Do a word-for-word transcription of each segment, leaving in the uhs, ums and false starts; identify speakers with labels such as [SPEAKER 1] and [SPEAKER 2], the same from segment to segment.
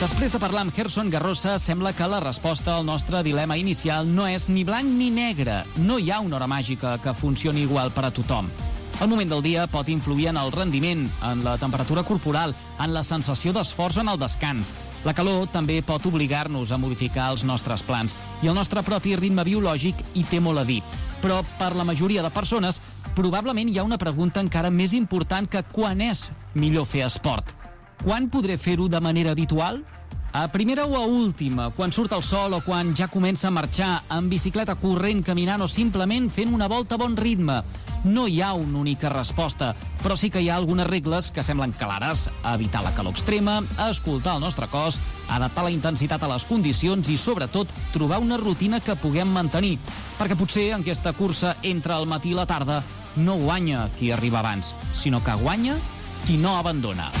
[SPEAKER 1] Després de parlar amb Gerson Garrosa, sembla que la resposta al nostre dilema inicial no és ni blanc ni negre. No hi ha una hora màgica que funcioni igual per a tothom. El moment del dia pot influir en el rendiment, en la temperatura corporal, en la sensació d'esforç en el descans. La calor també pot obligar-nos a modificar els nostres plans i el nostre propi ritme biològic hi té molt a dir. Però per la majoria de persones, probablement hi ha una pregunta encara més important que quan és millor fer esport. Quan podré fer-ho de manera habitual? A primera o a última, quan surt el sol o quan ja comença a marxar, en bicicleta, corrent, caminant o simplement fent una volta a bon ritme? No hi ha una única resposta, però sí que hi ha algunes regles que semblen clares: a evitar la calor extrema, a escoltar el nostre cos, a adaptar la intensitat a les condicions i, sobretot, trobar una rutina que puguem mantenir. Perquè potser en aquesta cursa entre el matí i la tarda no guanya qui arriba abans, sinó que guanya qui no abandona.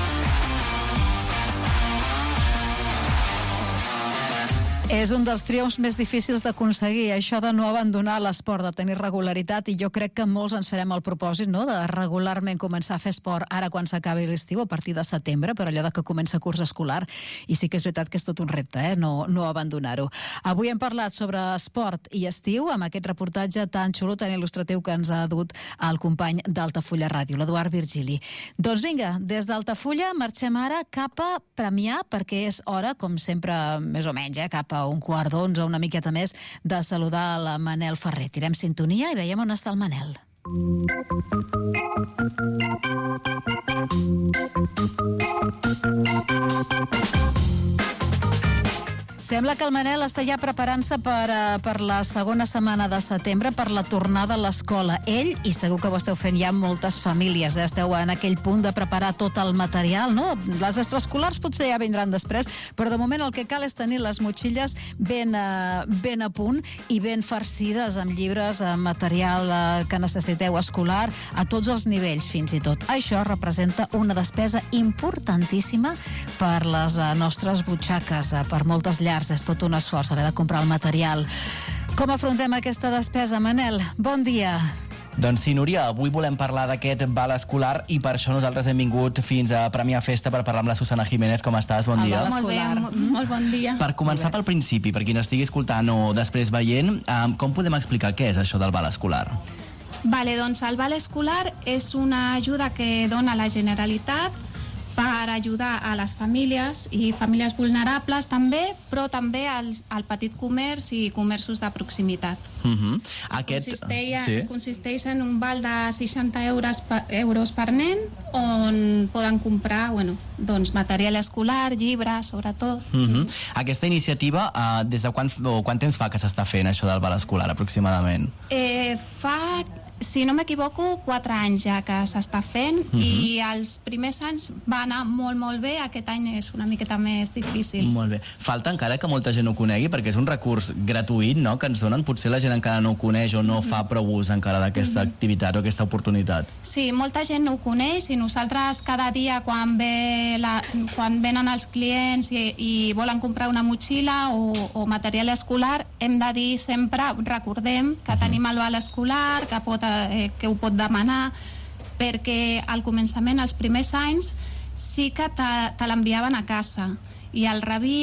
[SPEAKER 2] És un dels triomfs més difícils d'aconseguir, això de no abandonar l'esport, de tenir regularitat, i jo crec que molts ens farem el propòsit, no?, de regularment començar a fer esport ara quan s'acabi l'estiu, a partir de setembre, per allò de que comença curs escolar, i sí que és veritat que és tot un repte, eh?, no, no abandonar-ho. Avui hem parlat sobre esport i estiu, amb aquest reportatge tan xulo, tan il·lustratiu que ens ha dut el company d'Altafulla Ràdio, l'Eduard Virgili. Doncs vinga, des d'Altafulla marxem ara cap a Premià, perquè és hora, com sempre, més o menys, eh, cap a un quart d'onze, una miqueta més, de saludar la Manel Ferrer. Tirem sintonia i veiem on està el Manel. Sembla que el Manel està ja preparant-se per, per la segona setmana de setembre, per la tornada a l'escola. Ell, i segur que ho esteu fent ja moltes famílies, eh? Esteu en aquell punt de preparar tot el material, no? Les extraescolars potser ja vindran després, però de moment el que cal és tenir les motxilles ben, eh, ben a punt i ben farcides amb llibres, amb material eh, que necessiteu escolar, a tots els nivells fins i tot. Això representa una despesa importantíssima per les eh, nostres butxaques, eh, per moltes llars. És tot un esforç haver de comprar el material. Com afrontem aquesta despesa, Manel? Bon dia.
[SPEAKER 3] Doncs sí, Núria, avui volem parlar d'aquest val escolar i per això nosaltres hem vingut fins a Premià Festa per parlar amb la Susana Jiménez. Com estàs? Bon dia.
[SPEAKER 4] Molt bé, molt bon dia.
[SPEAKER 3] Per començar pel principi, per qui n'estigui escoltant o després veient, com podem explicar què és això del val escolar?
[SPEAKER 4] Vale, doncs el val escolar és una ajuda que dona la Generalitat per ajudar a les famílies i famílies vulnerables també, però també als, al petit comerç i comerços de proximitat.
[SPEAKER 3] Uh-huh. Aquest...
[SPEAKER 4] Consisteix,
[SPEAKER 3] sí.
[SPEAKER 4] consisteix en un val de seixanta euros per, euros per nen, on poden comprar bueno, doncs, material escolar, llibres, sobretot.
[SPEAKER 3] Uh-huh. Aquesta iniciativa, uh, des de quan, o quant temps fa que s'està fent això del val escolar, aproximadament?
[SPEAKER 4] Eh, fa... Si no m'equivoco, quatre anys ja que s'està fent, uh-huh. i els primers anys va anar molt, molt bé. Aquest any és una miqueta més difícil.
[SPEAKER 3] Molt bé. Falta encara que molta gent ho conegui, perquè és un recurs gratuït, no?, que ens donen. Potser la gent encara no ho coneix o no uh-huh. fa prou ús encara d'aquesta uh-huh. activitat o aquesta oportunitat.
[SPEAKER 4] Sí, molta gent no ho coneix i nosaltres cada dia quan, ve la, quan venen els clients i, i volen comprar una motxilla o, o material escolar, hem de dir sempre, recordem que uh-huh. tenim el val escolar, que pot Eh, que ho pot demanar, perquè al començament, els primers anys, sí que te, te l'enviaven a casa i el rabí